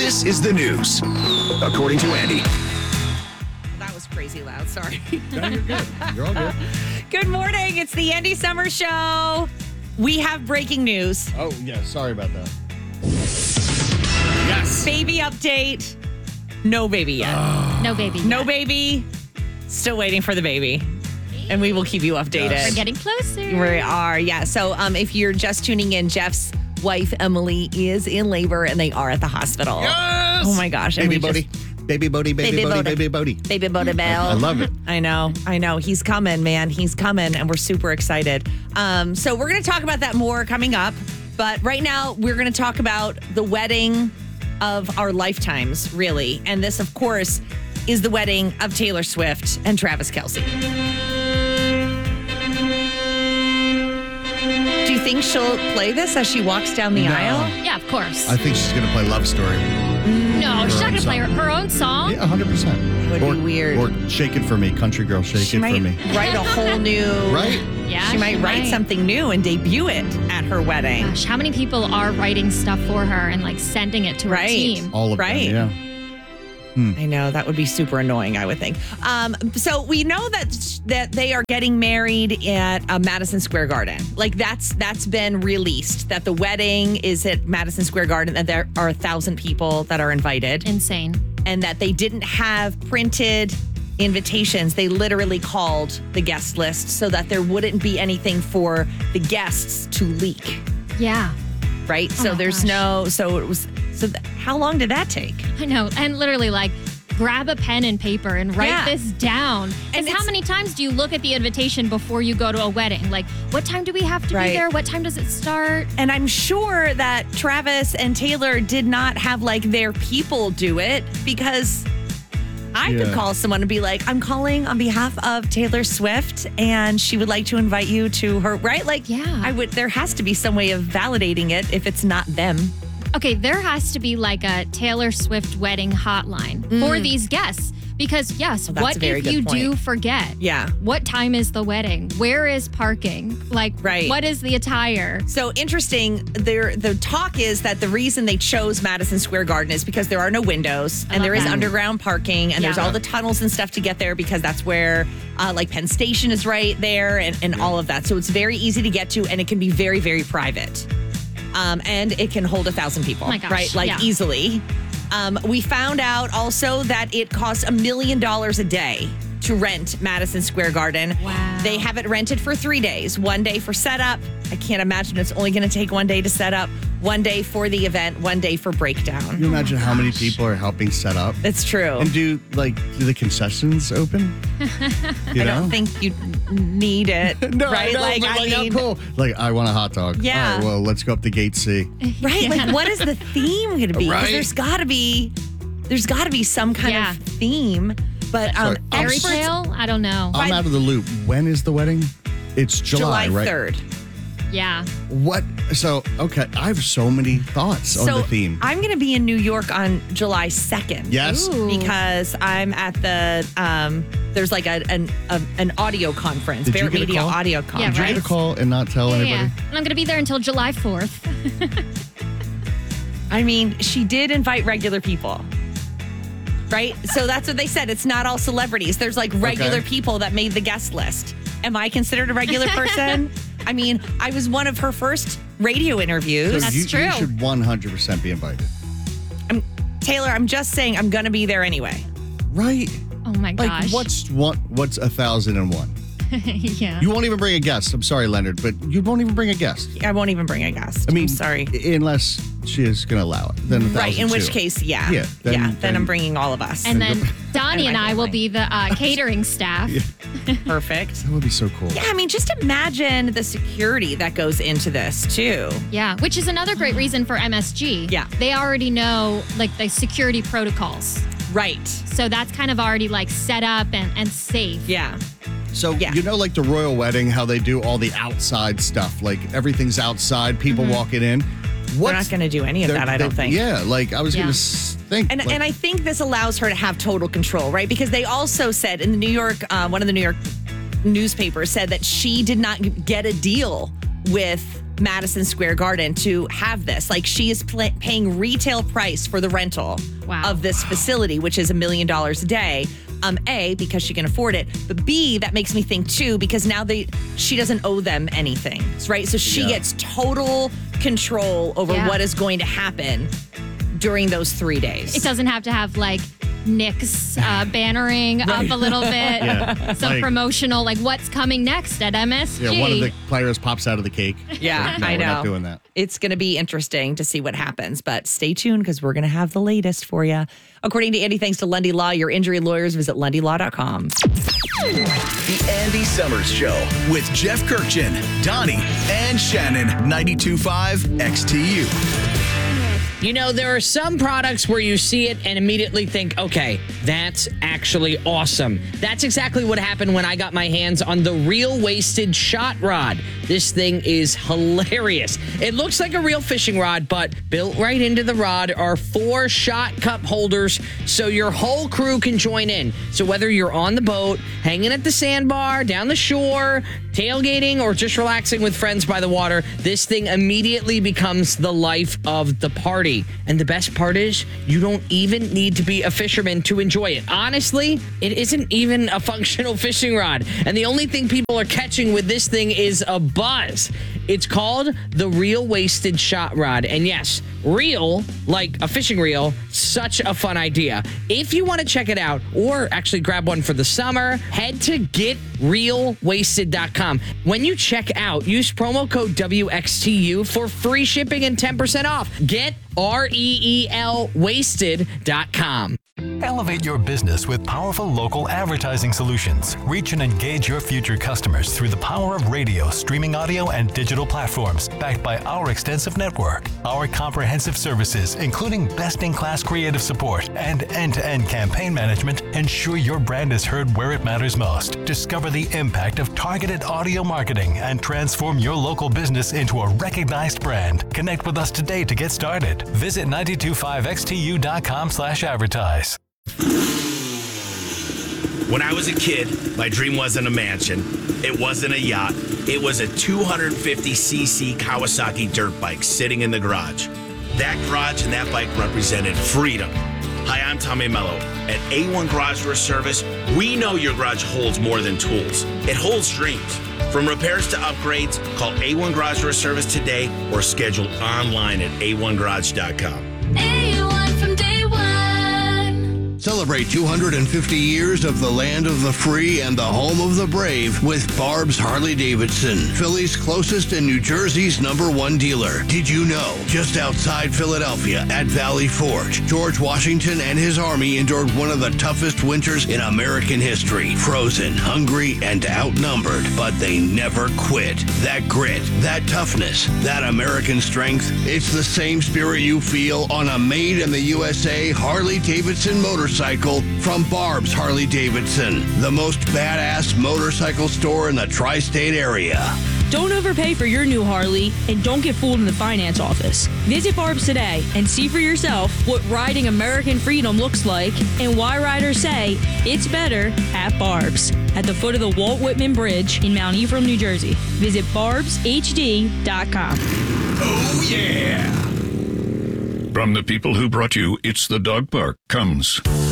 This is the news, according to Andy. That was crazy loud. Sorry. No, you're good. You're all good. Good morning. It's the Andy Summer Show. We have breaking news. Oh, yeah. Sorry about that. Yes. Baby update. No baby yet. No baby. No baby. Still waiting for the baby. And we will keep you updated. Yes. We're getting closer. We are, yeah. So if you're just tuning in, Jeff's wife, Emily, is in labor and they are at the hospital. Yes. Oh, my gosh. And Baby we Bodie. Baby Bodie, baby Bodie, baby Bodie. Baby Bodie Bell. I love it. I know. He's coming, man. He's coming, and we're super excited. So we're going to talk about that more coming up. But right now, we're going to talk about the wedding of our lifetimes, really. And this, of course, is the wedding of Taylor Swift and Travis Kelce. Do you think she'll play this as she walks down the aisle? Yeah, of course. I think she's going to play Love Story. No, she's not going to play her own song. Yeah, 100%. Would be weird. Or Shake It For Me, Country Girl, Shake She It might For Me. write a whole new... Right? Yeah, She might write something new and debut it at her wedding. Gosh, how many people are writing stuff for her and like sending it to her Right. team? All of Right. them, yeah. I know that would be super annoying, I would think. So we know that they are getting married at Madison Square Garden. Like that's been released, that the wedding is at Madison Square Garden, that there are 1,000 people that are invited, Insane. and that they didn't have printed invitations. They literally called the guest list so that there wouldn't be anything for the guests to leak. Yeah, Right? Oh So my there's gosh. how long did that take? I know. And literally like grab a pen and paper and write Yeah. this down. And And how it's- many times do you look at the invitation before you go to a wedding? Like, what time do we have to Right. be there? What time does it start? And I'm sure that Travis and Taylor did not have like their people do it, because I could Yeah. call someone and be like, I'm calling on behalf of Taylor Swift and she would like to invite you to her, right? Like, Yeah. there has to be some way of validating it if it's not them. Okay, there has to be like a Taylor Swift wedding hotline for these guests. Because, yes, Well, that's what a very if good you point. do forget? Yeah. What time is the wedding? Where is parking? Like, Right. what is the attire? So interesting. The talk is that the reason they chose Madison Square Garden is because there are no windows and love there is that. underground parking and there's Yeah. all the tunnels and stuff to get there, because that's where like Penn Station is right there and all of that. So it's very easy to get to and it can be very, very private. And it can hold 1,000 people, Oh my gosh, right? Like yeah. easily. We found out also that it costs $1 million a day to rent Madison Square Garden. Wow. They have it rented for 3 days. 1 day for setup. I can't imagine it's only going to take 1 day to set up. 1 day for the event. 1 day for breakdown. Can you imagine how many people are helping set up? It's true. And do the concessions open? You I know? don't think you need it, No, right? I know, but I how mean, cool. Like, I want a hot dog. Yeah. All right, well, let's go up to gate C. right? Like, what is the theme going to be? 'Cause Right. there's got to be some kind Yeah. of theme. But Sorry, Fairy experts- tale? I don't know. I'm out of the loop. When is the wedding? It's July, right? 3rd. Yeah. What? So, okay, I have so many thoughts on the theme. I'm going to be in New York on July 2nd. Yes. Ooh. Because I'm at the there's like an audio conference, Did you Barrett get a Media call? audio Yeah, Did conference. you right. get a call and not tell Yeah. anybody? And I'm going to be there until July 4th. I mean, she did invite regular people. Right? So that's what they said. It's not all celebrities. There's like regular Okay. people that made the guest list. Am I considered a regular person? I mean, I was one of her first radio interviews. That's you true. should 100% be invited. Taylor, I'm just saying I'm going to be there anyway. Right? Oh my Like, gosh. what's 1,001? Yeah. You won't even bring a guest. I'm sorry, Leonard, but you won't even bring a guest. I won't even bring a guest. I mean, I'm sorry. Unless she is going to allow it. Then 1,002. Right, in which case, yeah. Yeah, Then then- I'm bringing all of us. And then Donnie And and my I will family. be the catering staff. Perfect. That would be so cool. Yeah, I mean, just imagine the security that goes into this, too. Yeah, which is another great reason for MSG. Yeah. They already know like the security protocols. Right. So that's kind of already like set up and safe. Yeah. So, Yeah. you know, like the royal wedding, how they do all the outside stuff, like everything's outside, people walking in. We're not going to do any of that, I don't think. Yeah, like I was Yeah. going to think. And, like, and I think this allows her to have total control, right? Because they also said in the New York, one of the New York newspapers said that she did not get a deal with Madison Square Garden to have this. Like, she is paying retail price for the rental of this facility, which is $1 million a day. A, because she can afford it, but B, that makes me think too, because now she doesn't owe them anything, right? So she gets total control over what is going to happen during those 3 days. It doesn't have to have like Nick's bannering up a little bit. Some promotional, like what's coming next at MSG. Yeah, one of the players pops out of the cake. Yeah, No, I know. We're not doing that. It's going to be interesting to see what happens, but stay tuned because we're going to have the latest for you. According to Andy, thanks to Lundy Law, your injury lawyers, visit lundylaw.com. The Andy Summers Show with Jeff Kirkchin, Donnie, and Shannon. 92.5 XTU. You know, there are some products where you see it and immediately think, okay, that's actually awesome. That's exactly what happened when I got my hands on the Real Wasted Shot Rod. This thing is hilarious. It looks like a real fishing rod, but built right into the rod are 4 shot cup holders so your whole crew can join in. So whether you're on the boat, hanging at the sandbar, down the shore, tailgating, or just relaxing with friends by the water, this thing immediately becomes the life of the party. And the best part is, you don't even need to be a fisherman to enjoy it. Honestly, it isn't even a functional fishing rod. And the only thing people are catching with this thing is a buzz. It's called the Real Wasted Shot Rod. And yes, real, like a fishing reel, such a fun idea. If you want to check it out or actually grab one for the summer, head to getrealwasted.com. When you check out, use promo code WXTU for free shipping and 10% off. Get REEL wasted.com. Elevate your business with powerful local advertising solutions. Reach and engage your future customers through the power of radio, streaming audio, and digital platforms, backed by our extensive network. Our comprehensive services, including best-in-class creative support and end-to-end campaign management, ensure your brand is heard where it matters most. Discover the impact of targeted audio marketing and transform your local business into a recognized brand. Connect with us today to get started. Visit 925xtu.com/advertise. When I was a kid, my dream wasn't a mansion. It wasn't a yacht. It was a 250cc Kawasaki dirt bike sitting in the garage. That garage and that bike represented freedom. Hi, I'm Tommy Mello. At A1 Garage Door Service, we know your garage holds more than tools. It holds dreams. From repairs to upgrades, call A1 Garage Door Service today or schedule online at a1garage.com. A1 from day one. Celebrate 250 years of the land of the free and the home of the brave with Barb's Harley-Davidson, Philly's closest and New Jersey's #1 dealer. Did you know? Just outside Philadelphia at Valley Forge, George Washington and his army endured one of the toughest winters in American history. Frozen, hungry, and outnumbered, but they never quit. That grit, that toughness, that American strength, it's the same spirit you feel on a made-in-the-USA Harley-Davidson motorcycle from Barb's Harley-Davidson, the most badass motorcycle store in the tri-state area. Don't overpay for your new Harley and don't get fooled in the finance office. Visit Barb's today and see for yourself what riding American freedom looks like and why riders say it's better at Barb's. At the foot of the Walt Whitman Bridge in Mount Ephraim, New Jersey. Visit barbshd.com. Oh, yeah! From the people who brought you It's the Dog Park comes